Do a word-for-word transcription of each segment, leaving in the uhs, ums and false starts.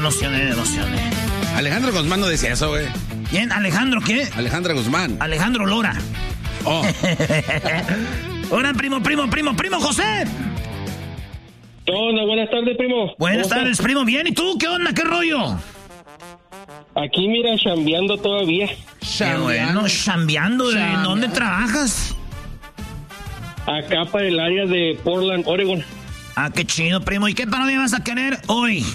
emocioné, me emocioné. Alejandro Guzmán no decía eso, güey. ¿Quién? ¿Alejandro qué? Alejandro Guzmán. Alejandro Lora. Oh. Hola, primo, primo, primo, primo José. Hola, buenas tardes, primo. Buenas tardes, estás? Primo. Bien, ¿y tú? ¿Qué onda? ¿Qué rollo? Aquí, mira, chambeando todavía. Qué bueno, chambeando. ¿En dónde trabajas? Acá para el área de Portland, Oregon. Ah, qué chido, primo. ¿Y qué parodia vas a querer hoy?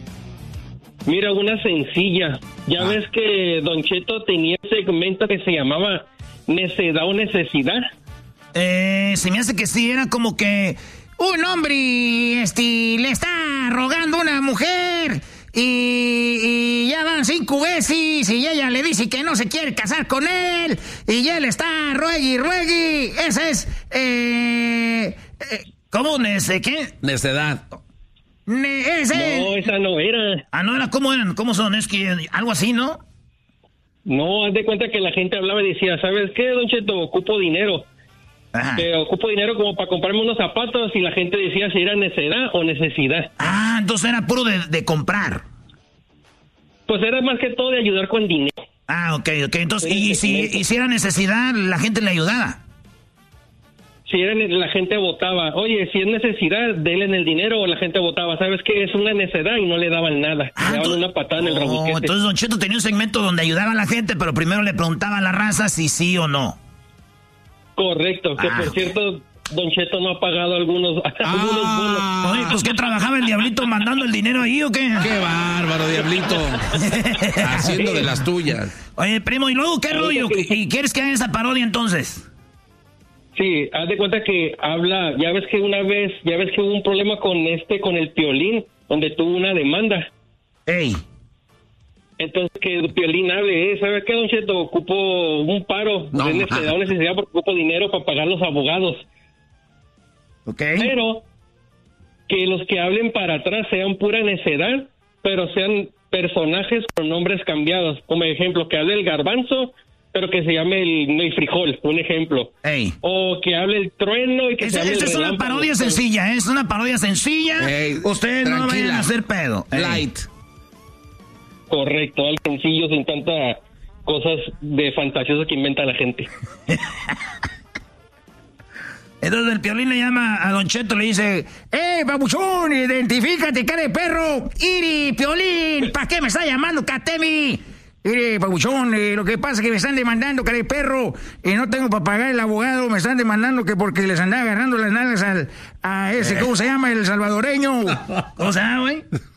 Mira, una sencilla. Ya ah. ves que Don Cheto tenía un segmento que se llamaba Necedad o Necesidad. Eh, se me hace que sí, era como que un hombre este, le está rogando a una mujer y, y ya van cinco veces y ella le dice que no se quiere casar con él y él está ruegue y ruegue. Esa es, eh, eh, ¿cómo? ¿Nece qué? Necedad. Ne ese. No, esa no era. Ah, no era, ¿cómo eran? ¿Cómo son? Es que algo así, ¿no? No, haz de cuenta que la gente hablaba y decía, ¿sabes qué, Don Cheto? Ocupo dinero. Ajá. Que ocupo dinero como para comprarme unos zapatos y la gente decía si era necedad o necesidad. Ah, entonces era puro de, de comprar. Pues era más que todo de ayudar con dinero. Ah, ok, ok. Entonces, y, y, si, y si era necesidad, la gente le ayudaba. Si era, la gente votaba, oye, si es necesidad, denle en el dinero, o la gente votaba, ¿sabes qué? Es una necedad y no le daban nada. Ah, le daban una patada en el rabuquete. Entonces Don Cheto tenía un segmento donde ayudaba a la gente, pero primero le preguntaba a la raza si sí o no. Correcto, que ah, por okay. cierto, Don Cheto no ha pagado algunos, ah, algunos bonos. Oye, pues ¿qué trabajaba el Diablito mandando el dinero ahí o qué? ¡Qué bárbaro, Diablito! Haciendo de las tuyas. Oye, primo, ¿y luego qué rollo? ¿Y quieres que haga esa parodia entonces? Sí, haz de cuenta que habla, ya ves que una vez, ya ves que hubo un problema con este, con el Piolín, donde tuvo una demanda. ¡Ey! Entonces que el Piolín hable, ¿eh? ¿Sabes qué, Don Cheto? Ocupo un paro, no, de necesidad, necesidad porque ocupo dinero para pagar los abogados. Ok. Pero que los que hablen para atrás sean pura necedad, pero sean personajes con nombres cambiados. Como ejemplo, que hable el Garbanzo, pero que se llame el, el frijol, un ejemplo. Ey. O que hable el trueno y que esa, se llame esa el es una parodia sencilla, ¿eh? Es una parodia sencilla. Ey, ustedes tranquila. No vayan a hacer pedo. Light. Ey. Correcto, algo sencillo, sin tantas cosas de fantasioso que inventa la gente. Entonces el Piolín le llama a Don Cheto, le dice, ¡eh, babuchón, identifícate, cara de perro! ¡Iri, Piolín! ¿Para qué me está llamando, Catemi? Mire, pabuchón, eh, lo que pasa es que me están demandando, cara de perro, y no tengo para pagar el abogado, me están demandando que porque les andaba agarrando las nalgas al, a ese, ¿cómo se llama? El salvadoreño. ¿Cómo se llama, güey?